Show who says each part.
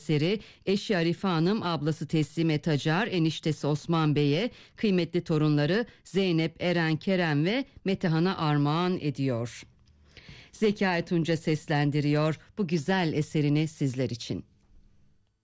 Speaker 1: eseri eşi Arife Hanım, ablası Teslimet Acar, eniştesi Osman Bey'e, kıymetli torunları Zeynep, Eren, Kerem ve Metehan'a armağan ediyor. Zekai Tunca seslendiriyor bu güzel eserini sizler için.